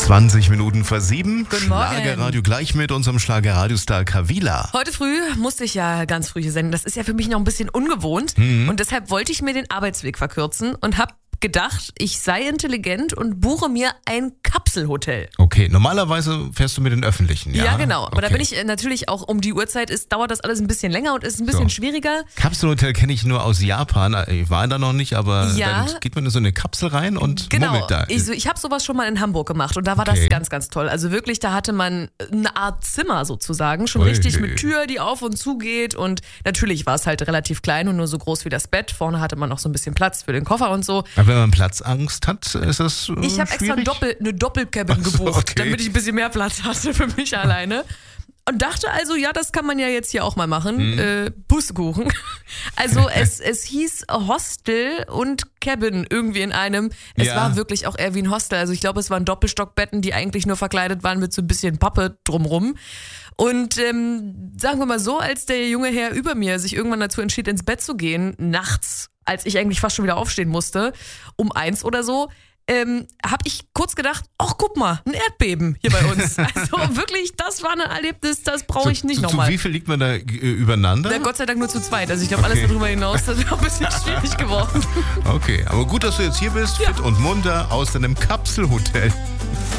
20 Minuten vor 7. Guten Morgen. Schlagerradio gleich mit unserem Schlagerradiostar Kavila. Heute früh musste ich ja ganz früh hier senden. Das ist ja für mich noch ein bisschen ungewohnt. Und deshalb wollte ich mir den Arbeitsweg verkürzen und habe gedacht, ich sei intelligent und buche mir ein Kapselhotel. Okay, normalerweise fährst du mit den Öffentlichen, ja? Ja, genau. Aber okay. da bin ich natürlich auch um die Uhrzeit, dauert das alles ein bisschen länger und ist ein bisschen schwieriger. Kapselhotel kenne ich nur aus Japan. Ich war da noch nicht, aber Ja. dann geht man in so eine Kapsel rein und Genau. mummelt da. Ich habe sowas schon mal in Hamburg gemacht und da war das ganz, ganz toll. Also wirklich, da hatte man eine Art Zimmer sozusagen, schon richtig mit Tür, die auf und zu geht, und natürlich war es halt relativ klein und nur so groß wie das Bett. Vorne hatte man noch so ein bisschen Platz für den Koffer und so. Aber wenn man Platzangst hat, ist das Ich habe extra eine Doppelcabin gebucht, damit ich ein bisschen mehr Platz hatte für mich alleine. Und dachte also, ja, das kann man ja jetzt hier auch mal machen. Buskuchen. Also es hieß Hostel und Cabin irgendwie in einem. Es war wirklich auch eher wie ein Hostel. Also ich glaube, es waren Doppelstockbetten, die eigentlich nur verkleidet waren mit so ein bisschen Pappe drumrum. Und sagen wir mal so, als der junge Herr über mir sich irgendwann dazu entschied, ins Bett zu gehen, nachts, als ich eigentlich fast schon wieder aufstehen musste, um 1 oder so, habe ich kurz gedacht, ach guck mal, ein Erdbeben hier bei uns. Also wirklich, das war ein Erlebnis, das brauche ich nicht nochmal. Zu wie viel liegt man da übereinander? Na, Gott sei Dank nur zu zweit. Also ich glaube, alles darüber hinaus, das wäre ein bisschen schwierig geworden. Okay, aber gut, dass du jetzt hier bist, fit und munter aus deinem Kapselhotel.